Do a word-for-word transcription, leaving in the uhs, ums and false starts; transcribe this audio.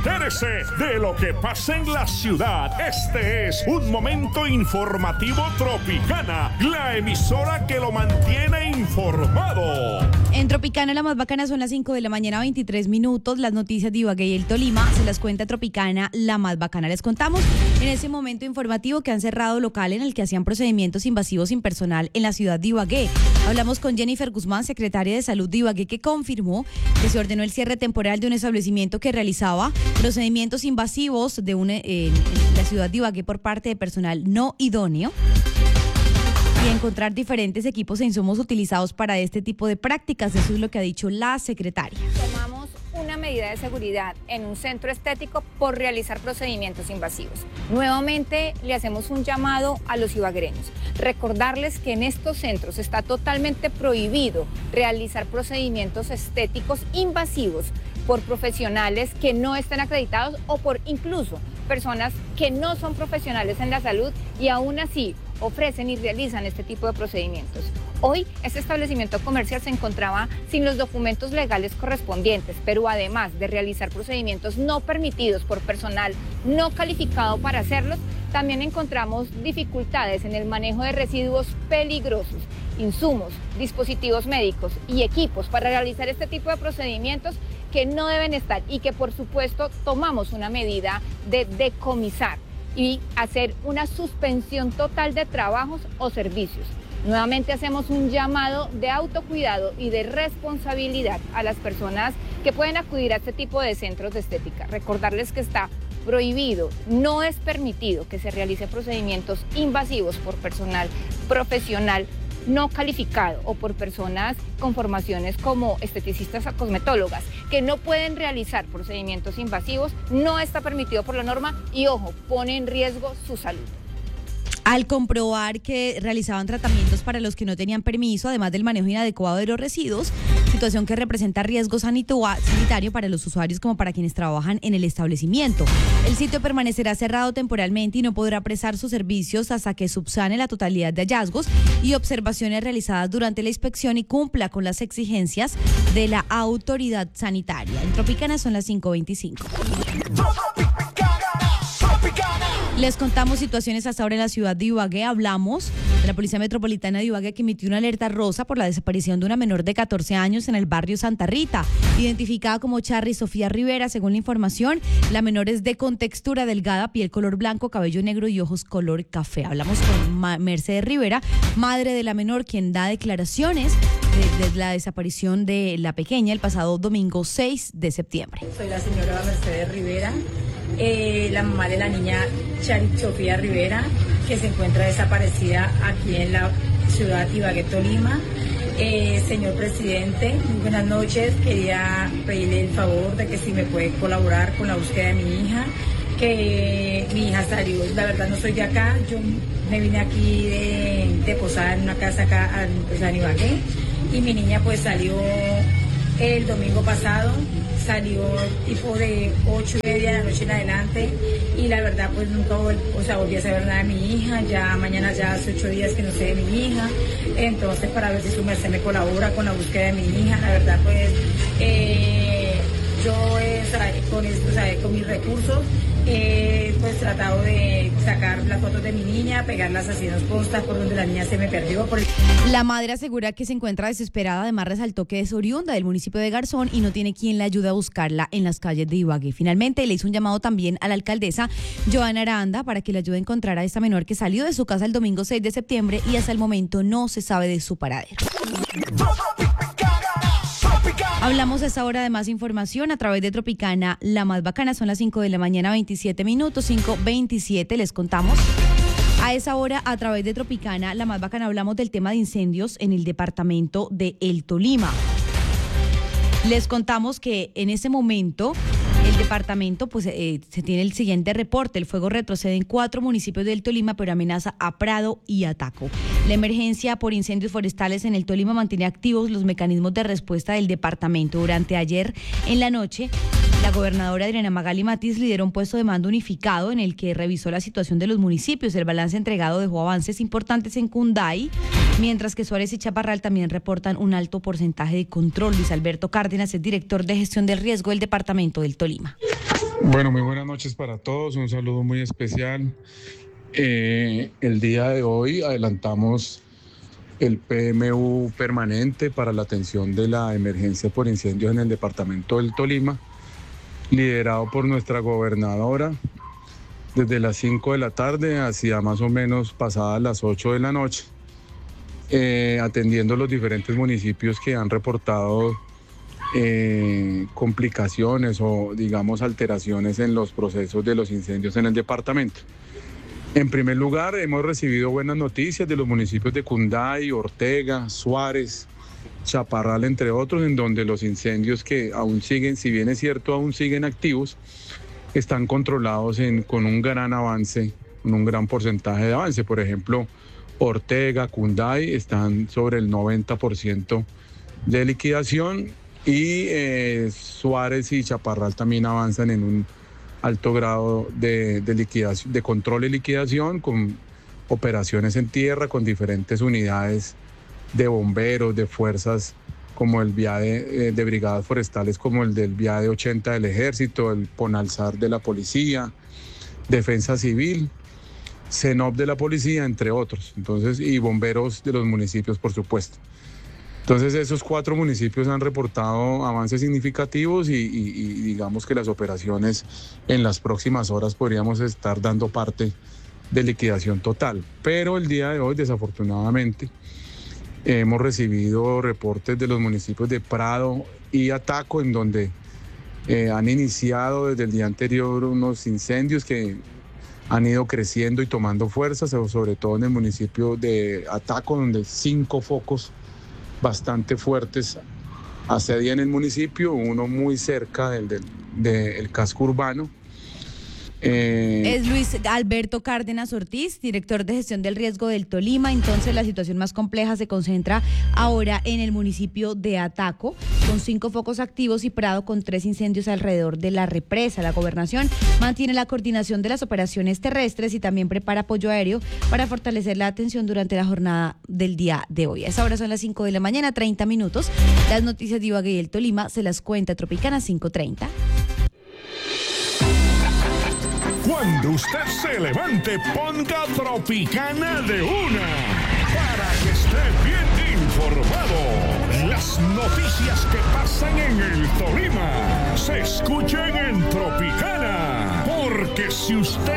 Entérese de lo que pasa en la ciudad. Este es un momento informativo Tropicana, la emisora que lo mantiene informado. En Tropicana, la más bacana, son las cinco de la mañana, veintitrés minutos. Las noticias de Ibagué y el Tolima se las cuenta Tropicana, la más bacana. Les contamos en ese momento informativo que han cerrado local en el que hacían procedimientos invasivos sin personal en la ciudad de Ibagué. Hablamos con Jennifer Guzmán, secretaria de Salud de Ibagué, que confirmó que se ordenó el cierre temporal de un establecimiento que realizaba procedimientos invasivos de una, eh, en la ciudad de Ibagué por parte de personal no idóneo, y encontrar diferentes equipos e insumos utilizados para este tipo de prácticas. Eso es lo que ha dicho la secretaria. Tomamos una medida de seguridad en un centro estético por realizar procedimientos invasivos. Nuevamente le hacemos un llamado a los ibaguereños. Recordarles que en estos centros está totalmente prohibido realizar procedimientos estéticos invasivos por profesionales que no estén acreditados o por incluso personas que no son profesionales en la salud y aún así ofrecen y realizan este tipo de procedimientos. Hoy, este establecimiento comercial se encontraba sin los documentos legales correspondientes, pero además de realizar procedimientos no permitidos por personal no calificado para hacerlos, también encontramos dificultades en el manejo de residuos peligrosos, insumos, dispositivos médicos y equipos para realizar este tipo de procedimientos que no deben estar y que por supuesto tomamos una medida de decomisar y hacer una suspensión total de trabajos o servicios. Nuevamente hacemos un llamado de autocuidado y de responsabilidad a las personas que pueden acudir a este tipo de centros de estética. Recordarles que está prohibido, no es permitido que se realicen procedimientos invasivos por personal profesional no calificado o por personas con formaciones como esteticistas o cosmetólogas que no pueden realizar procedimientos invasivos. No está permitido por la norma y, ojo, pone en riesgo su salud. Al comprobar que realizaban tratamientos para los que no tenían permiso, además del manejo inadecuado de los residuos, situación que representa riesgo sanitario para los usuarios como para quienes trabajan en el establecimiento. El sitio permanecerá cerrado temporalmente y no podrá prestar sus servicios hasta que subsane la totalidad de hallazgos y observaciones realizadas durante la inspección y cumpla con las exigencias de la autoridad sanitaria. En Tropicana son las cinco veinticinco. Les contamos situaciones hasta ahora en la ciudad de Ibagué. Hablamos de la Policía Metropolitana de Ibagué, que emitió una alerta rosa por la desaparición de una menor de catorce años en el barrio Santa Rita, identificada como Charly Sofía Rivera. Según la información, la menor es de contextura delgada, piel color blanco, cabello negro y ojos color café. Hablamos con Mercedes Rivera, madre de la menor, quien da declaraciones de, de la desaparición de la pequeña el pasado domingo seis de septiembre. Soy la señora Mercedes Rivera, eh, la mamá de la niña Charly Sofía Rivera, que se encuentra desaparecida aquí en la ciudad de Ibagué, Tolima. Eh, señor presidente, muy buenas noches. Quería pedirle el favor de que si me puede colaborar con la búsqueda de mi hija, que mi hija salió, la verdad no soy de acá, yo me vine aquí de, de posada en una casa acá pues, en Ibagué, y mi niña pues salió el domingo pasado, salió tipo de ocho y media de la noche en adelante, y la verdad pues nunca vol- o sea, volví a saber nada de mi hija. Ya mañana ya hace ocho días que no sé de mi hija, entonces para ver si su merced me colabora con la búsqueda de mi hija. La verdad pues eh, yo eh, o sea, con, esto, o sea, con mis recursos he eh, pues tratado de sacar las fotos de mi niña, pegarlas así en los postas por donde la niña se me perdió. Por el... La madre asegura que se encuentra desesperada. Además resaltó que es oriunda del municipio de Garzón y no tiene quien la ayude a buscarla en las calles de Ibagué. Finalmente le hizo un llamado también a la alcaldesa Joana Aranda para que le ayude a encontrar a esta menor que salió de su casa el domingo seis de septiembre y hasta el momento no se sabe de su paradero. Hablamos a esta hora de más información a través de Tropicana, la más bacana. Son las cinco de la mañana, veintisiete minutos, cinco veintisiete. Les contamos a esa hora a través de Tropicana, la más bacana. Hablamos del tema de incendios en el departamento de El Tolima. Les contamos que en ese momento el departamento, pues eh, se tiene el siguiente reporte. El fuego retrocede en cuatro municipios del Tolima, pero amenaza a Prado y a Taco. La emergencia por incendios forestales en el Tolima mantiene activos los mecanismos de respuesta del departamento. Durante ayer en la noche, la gobernadora Adriana Magali Matiz lideró un puesto de mando unificado en el que revisó la situación de los municipios. El balance entregado dejó avances importantes en Cunday, mientras que Suárez y Chaparral también reportan un alto porcentaje de control. Luis Alberto Cárdenas es director de gestión del riesgo del departamento del Tolima. Bueno, muy buenas noches para todos, un saludo muy especial. Eh, el día de hoy adelantamos el P M U permanente para la atención de la emergencia por incendios en el departamento del Tolima, liderado por nuestra gobernadora, desde las cinco de la tarde hacia más o menos pasadas las ocho de la noche, eh, atendiendo los diferentes municipios que han reportado Eh, complicaciones o digamos alteraciones en los procesos de los incendios en el departamento. En primer lugar, hemos recibido buenas noticias de los municipios de Cunday, Ortega, Suárez, Chaparral, entre otros, en donde los incendios que aún siguen, si bien es cierto, aún siguen activos, están controlados en, con un gran avance, con un gran porcentaje de avance. Por ejemplo, Ortega, Cunday están sobre el noventa por ciento de liquidación. Y eh, Suárez y Chaparral también avanzan en un alto grado de, de liquidación, de control y liquidación, con operaciones en tierra, con diferentes unidades de bomberos, de fuerzas como el VIADE, eh, de brigadas forestales como el del VIADE ochenta del Ejército, el PONALSAR de la Policía, Defensa Civil, CENOP de la Policía, entre otros. Entonces, y bomberos de los municipios, por supuesto. Entonces esos cuatro municipios han reportado avances significativos y, y, y digamos que las operaciones en las próximas horas podríamos estar dando parte de liquidación total. Pero el día de hoy, desafortunadamente, hemos recibido reportes de los municipios de Prado y Ataco, en donde eh, han iniciado desde el día anterior unos incendios que han ido creciendo y tomando fuerza, sobre todo en el municipio de Ataco, donde cinco focos bastante fuertes asedian el municipio, uno muy cerca del, del, del casco urbano. Eh, es Luis Alberto Cárdenas Ortiz, director de gestión del riesgo del Tolima. Entonces la situación más compleja se concentra ahora en el municipio de Ataco, con cinco focos activos, y Prado con tres incendios alrededor de la represa. La gobernación mantiene la coordinación de las operaciones terrestres y también prepara apoyo aéreo para fortalecer la atención durante la jornada del día de hoy. A esa hora son las cinco de la mañana, treinta minutos. Las noticias de Ibagué y el Tolima se las cuenta Tropicana cinco treinta. Cuando usted se levante, ponga Tropicana de una, para que esté bien informado. Las noticias que pasan en el Tolima se escuchan en Tropicana, porque si usted